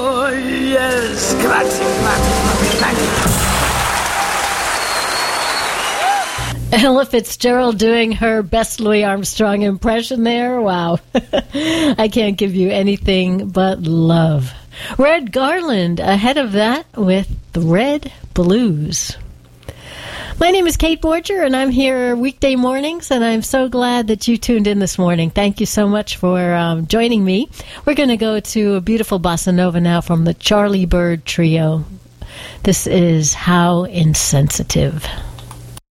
Oh, yes. Grazie, grazie, thank you. Ella Fitzgerald doing her best Louis Armstrong impression there. Wow. I can't give you anything but love. Red Garland ahead of that with the Red Blues. My name is Kate Borger, and I'm here weekday mornings, and I'm so glad that you tuned in this morning. Thank you so much for joining me. We're going to go to a beautiful bossa nova now from the Charlie Byrd Trio. This is How Insensitive.